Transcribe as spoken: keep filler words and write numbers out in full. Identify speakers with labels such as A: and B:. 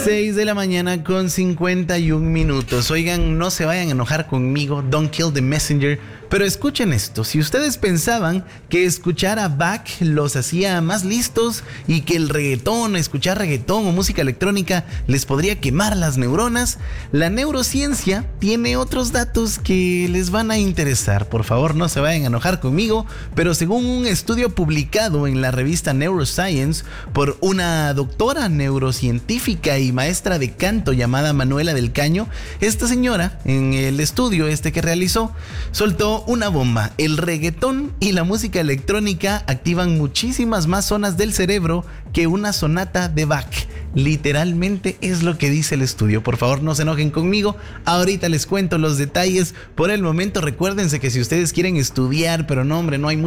A: seis de la mañana con cincuenta y un minutos. Oigan, no se vayan a enojar conmigo. Don't kill the messenger. Pero escuchen esto. Si ustedes pensaban que escuchar a Bach los hacía más listos y que el reggaetón, escuchar reggaetón o música electrónica les podría quemar las neuronas, la neurociencia tiene otros datos que les van a interesar. Por favor, no se vayan a enojar conmigo, pero según un estudio publicado en la revista Neuroscience por una doctora neurocientífica y maestra de canto llamada Manuela del Caño, esta señora, en el estudio este que realizó, soltó una bomba. El reggaetón y la música electrónica activan muchísimas más zonas del cerebro que una sonata de Bach. Literalmente es lo que dice el estudio. Por favor, no se enojen conmigo. Ahorita les cuento los detalles. Por el momento, recuérdense que si ustedes quieren estudiar, pero no, hombre, no hay mucho